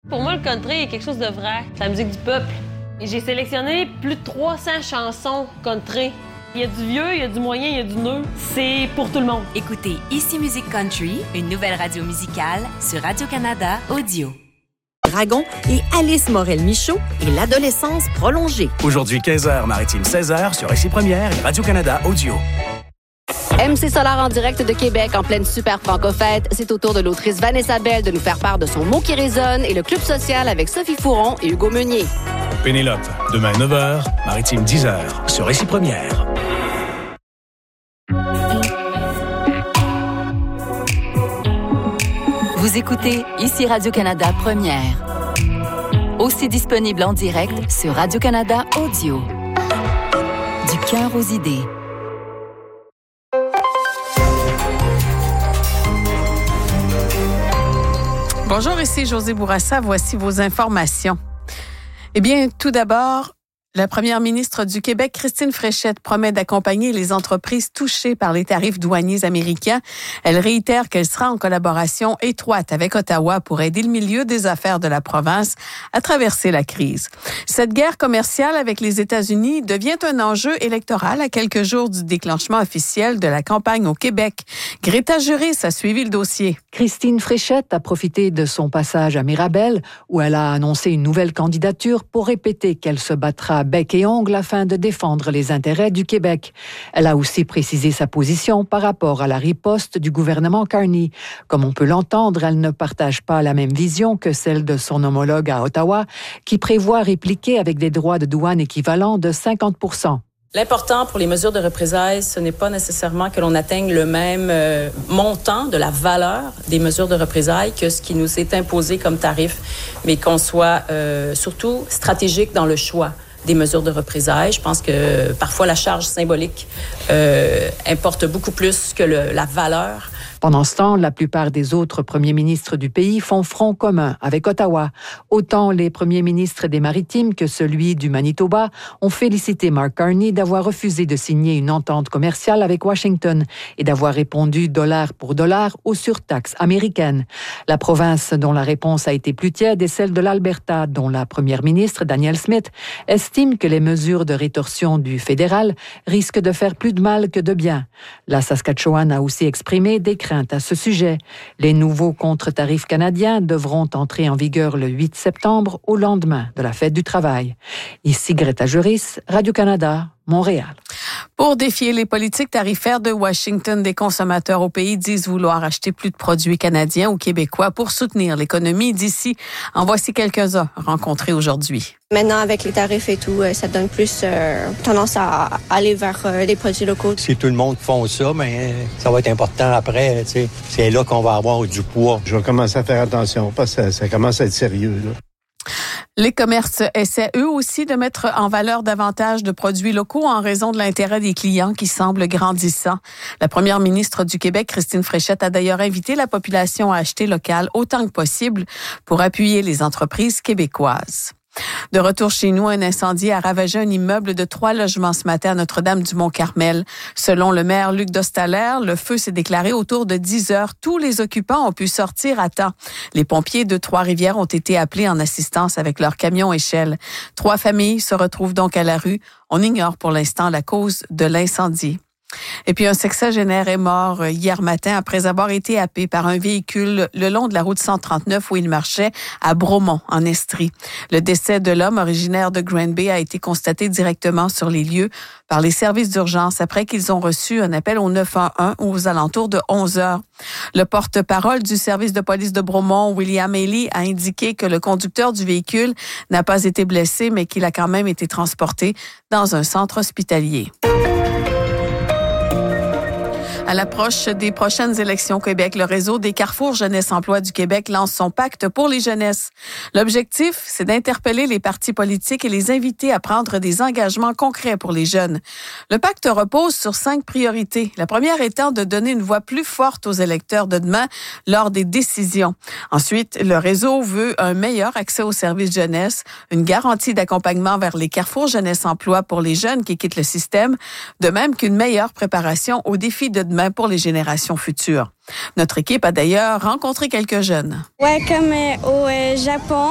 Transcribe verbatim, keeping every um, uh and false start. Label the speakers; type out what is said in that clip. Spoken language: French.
Speaker 1: Pour moi, le country est quelque chose de vrai. C'est la musique du peuple. Et j'ai sélectionné plus de trois cents chansons country. Il y a du vieux, il y a du moyen, il y a du neuf. C'est pour tout le monde.
Speaker 2: Écoutez Ici Musique Country, une nouvelle radio musicale sur Radio-Canada Audio.
Speaker 3: Dragon et Alice Morel-Michaud et l'adolescence prolongée.
Speaker 4: Aujourd'hui, quinze heures, Maritime seize heures sur Ici Première et Radio-Canada Audio.
Speaker 5: M C Solar en direct de Québec en pleine super franco-fête. C'est au tour de l'autrice Vanessa Bell de nous faire part de son mot qui résonne et le Club social avec Sophie Fouron et Hugo Meunier.
Speaker 4: Pénélope, demain neuf heures, Maritime dix heures sur Ici Première.
Speaker 2: Vous écoutez Ici Radio-Canada Première. Aussi disponible en direct sur Radio-Canada Audio. Du cœur aux idées.
Speaker 6: Bonjour, ici Josée Bourassa. Voici vos informations. Eh bien, tout d'abord, la première ministre du Québec, Christine Fréchette, promet d'accompagner les entreprises touchées par les tarifs douaniers américains. Elle réitère qu'elle sera en collaboration étroite avec Ottawa pour aider le milieu des affaires de la province à traverser la crise. Cette guerre commerciale avec les États-Unis devient un enjeu électoral à quelques jours du déclenchement officiel de la campagne au Québec. Greta Juris a suivi le dossier.
Speaker 7: Christine Fréchette a profité de son passage à Mirabel, où elle a annoncé une nouvelle candidature pour répéter qu'elle se battra bec et ongle afin de défendre les intérêts du Québec. Elle a aussi précisé sa position par rapport à la riposte du gouvernement Carney. Comme on peut l'entendre, elle ne partage pas la même vision que celle de son homologue à Ottawa, qui prévoit répliquer avec des droits de douane équivalents de cinquante pour cent.
Speaker 8: L'important pour les mesures de représailles, ce n'est pas nécessairement que l'on atteigne le même euh, montant de la valeur des mesures de représailles que ce qui nous est imposé comme tarif, mais qu'on soit euh, surtout stratégique dans le choix des mesures de représailles. Je pense que parfois la charge symbolique euh, importe beaucoup plus que le, la valeur.
Speaker 7: Pendant ce temps, la plupart des autres premiers ministres du pays font front commun avec Ottawa. Autant les premiers ministres des Maritimes que celui du Manitoba ont félicité Mark Carney d'avoir refusé de signer une entente commerciale avec Washington et d'avoir répondu dollar pour dollar aux surtaxes américaines. La province dont la réponse a été plus tiède est celle de l'Alberta, dont la première ministre, Danielle Smith, estime que les mesures de rétorsion du fédéral risquent de faire plus de mal que de bien. La Saskatchewan a aussi exprimé des craintes à ce sujet. Les nouveaux contre-tarifs canadiens devront entrer en vigueur le huit septembre, au lendemain de la fête du travail. Ici Greta Juris, Radio-Canada, Montréal.
Speaker 6: Pour défier les politiques tarifaires de Washington, des consommateurs au pays disent vouloir acheter plus de produits canadiens ou québécois pour soutenir l'économie d'ici. En voici quelques-uns rencontrés aujourd'hui.
Speaker 9: Maintenant, avec les tarifs et tout, ça donne plus euh, tendance à aller vers euh, les produits locaux.
Speaker 10: Si tout le monde font ça, mais ça va être important après. T'sais. C'est là qu'on va avoir du poids.
Speaker 11: Je vais commencer à faire attention parce que ça, ça commence à être sérieux, là.
Speaker 6: Les commerces essaient eux aussi de mettre en valeur davantage de produits locaux en raison de l'intérêt des clients qui semble grandissant. La première ministre du Québec, Christine Fréchette, a d'ailleurs invité la population à acheter local autant que possible pour appuyer les entreprises québécoises. De retour chez nous, un incendie a ravagé un immeuble de trois logements ce matin à Notre-Dame-du-Mont-Carmel. Selon le maire Luc Dostaler, le feu s'est déclaré autour de dix heures. Tous les occupants ont pu sortir à temps. Les pompiers de Trois-Rivières ont été appelés en assistance avec leur camion échelle. Trois familles se retrouvent donc à la rue. On ignore pour l'instant la cause de l'incendie. Et puis un sexagénaire est mort hier matin après avoir été happé par un véhicule le long de la route cent trente-neuf où il marchait à Bromont, en Estrie. Le décès de l'homme originaire de Grand Bay a été constaté directement sur les lieux par les services d'urgence après qu'ils ont reçu un appel au neuf un un aux alentours de onze heures. Le porte-parole du service de police de Bromont, William Haley, a indiqué que le conducteur du véhicule n'a pas été blessé, mais qu'il a quand même été transporté dans un centre hospitalier. À l'approche des prochaines élections au Québec, le réseau des Carrefours Jeunesse Emploi du Québec lance son pacte pour les jeunesses. L'objectif, c'est d'interpeller les partis politiques et les inviter à prendre des engagements concrets pour les jeunes. Le pacte repose sur cinq priorités. La première étant de donner une voix plus forte aux électeurs de demain lors des décisions. Ensuite, le réseau veut un meilleur accès aux services jeunesse, une garantie d'accompagnement vers les Carrefours Jeunesse Emploi pour les jeunes qui quittent le système, de même qu'une meilleure préparation aux défis de demain pour les générations futures. Notre équipe a d'ailleurs rencontré quelques jeunes.
Speaker 9: Ouais, comme euh, au euh, Japon,